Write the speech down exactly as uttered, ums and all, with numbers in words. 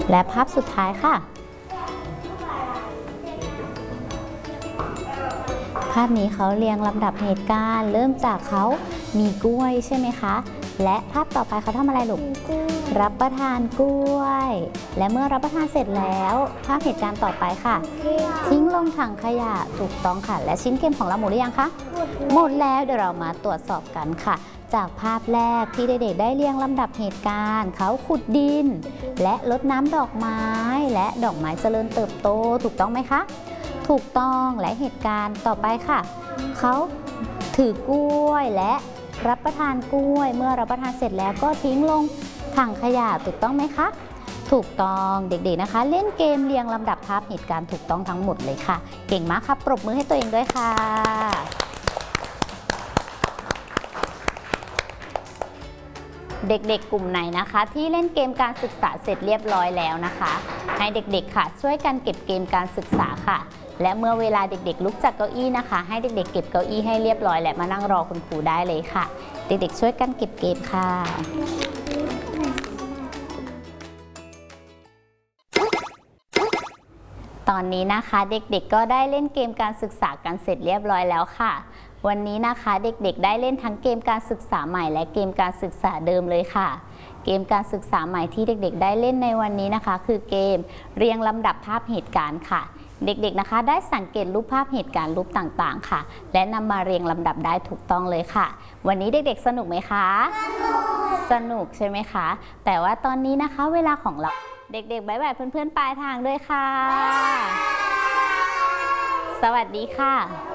และภาพสุดท้ายค่ะภาพนี้เขาเรียงลำดับเหตุการณ์เริ่มจากเขามีกล้วยใช่ไหมคะและภาพต่อไปเขาทำอะไรลูกรับประทานกล้วยและเมื่อรับประทานเสร็จแล้วภาพเหตุการณ์ต่อไปค่ะทิ้งลงถังขยะถูกต้องค่ะและชิ้นเกมของเราหมดหรือยังคะหมดแล้วเดี๋ยวเรามาตรวจสอบกันค่ะจากภาพแรกที่เด็กๆได้เรียงลำดับเหตุการณ์เขาขุดดินและรดน้ำดอกไม้และดอกไม้เจริญเติบโตถูกต้องไหมคะถูกต้องและเหตุการณ์ต่อไปค่ะเขาถือกล้วยและรับประทานกล้วยเมื่อรับประทานเสร็จแล้วก็ทิ้งลงถังขยะถูกต้องไหมคะถูกต้องเด็กๆนะคะเล่นเกมเรียงลำดับภาพเหตุการณ์ถูกต้องทั้งหมดเลยค่ะเก่งมากค่ะปรบมือให้ตัวเองด้วยค่ะเด็กๆกลุ่มไหนนะคะที่เล่นเกมการศึกษาเสร็จเรียบร้อยแล้วนะคะให้เด็กๆค่ะช่วยกันเก็บเกมการศึกษาค่ะและเมื่อเวลาเด็กๆลุกจากเก้าอี้นะคะให้เด็กๆเก็บเก้าอี้ให้เรียบร้อยและมานั่งรอคุณครูได้เลยค่ะเด็กๆช่วยกันเก็บเกมค่ะตอนนี้นะคะเด็กๆก็ได้เล่นเกมการศึกษากันเสร็จเรียบร้อยแล้วค่ะวันนี้นะคะเด็กๆได้เล่นทั้งเกมการศึกษาใหม่และเกมการศึกษาเดิมเลยค่ะเกมการศึกษาใหม่ที่เด็กๆได้เล่นในวันนี้นะคะคือเกมเรียงลำดับภาพเหตุการณ์ค่ะเด็กๆนะคะได้สังเกตรูปภาพเหตุการณ์รูปต่างๆค่ะและนำมาเรียงลำดับได้ถูกต้องเลยค่ะวันนี้เด็กๆสนุกไหมคะสนุกใช่ไหมคะแต่ว่าตอนนี้นะคะเวลาของเราเด็กๆบ๊ายบายเพื่อนๆปลายทางด้วยค่ะสวัสดีค่ะ